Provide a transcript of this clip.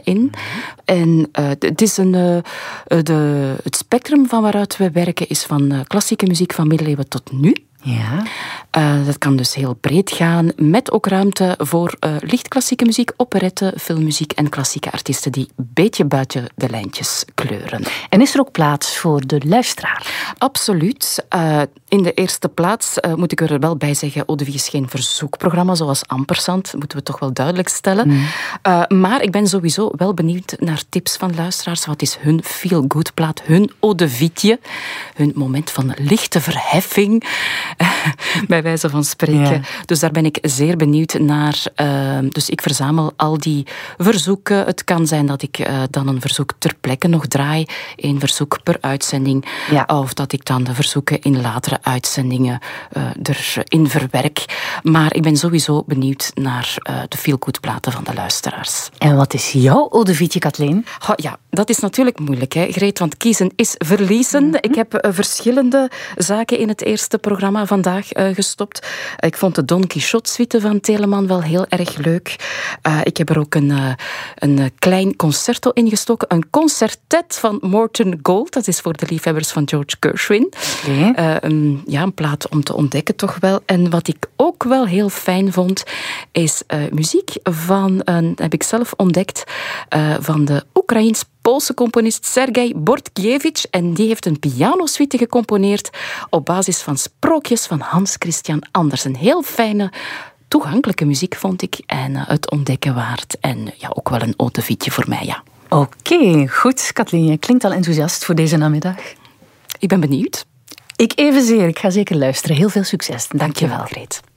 in. En het is het spectrum van waaruit we werken is van klassieke muziek van middeleeuwen tot nu. Ja. Dat kan dus heel breed gaan, met ook ruimte voor lichtklassieke muziek, operette, filmmuziek en klassieke artiesten die een beetje buiten de lijntjes kleuren. En is er ook plaats voor de luisteraar? Absoluut. In de eerste plaats moet ik er wel bij zeggen, Eau de Vie is geen verzoekprogramma zoals Ampersand, moeten we toch wel duidelijk stellen. Maar ik ben sowieso wel benieuwd naar tips van luisteraars. Wat is hun feel-good plaat, hun Eau de Vietje, hun moment van lichte verheffing, bij wijze van spreken. Ja. Dus daar ben ik zeer benieuwd naar. Dus ik verzamel al die verzoeken. Het kan zijn dat ik dan een verzoek ter plekke nog draai. 1 verzoek per uitzending. Ja. Of dat ik dan de verzoeken in latere uitzendingen erin verwerk. Maar ik ben sowieso benieuwd naar de feel-good platen van de luisteraars. En wat is jouw Eau de Vietje, Kathleen? Ja, dat is natuurlijk moeilijk, hè, Greet, want kiezen is verliezen. Ik heb verschillende zaken in het eerste programma vandaag gestopt. Ik vond de Don Quixote-suite van Telemann wel heel erg leuk. Ik heb er ook een klein concerto ingestoken. Een concertet van Morton Gold. Dat is voor de liefhebbers van George Gershwin. Okay. Een plaat om te ontdekken toch wel. En wat ik ook wel heel fijn vond, is muziek heb ik zelf ontdekt, van de Oekraïens-Poolse componist Sergej Bortkiewicz. En die heeft een pianosuite gecomponeerd op basis van sprookjes van Hans Christian Andersen. Heel fijne, toegankelijke muziek vond ik. En het ontdekken waard. En ja, ook wel een Eau de Vietje voor mij, ja. Oké, goed. Kathleen, je klinkt al enthousiast voor deze namiddag. Ik ben benieuwd. Ik evenzeer. Ik ga zeker luisteren. Heel veel succes. Dank je wel, Greet.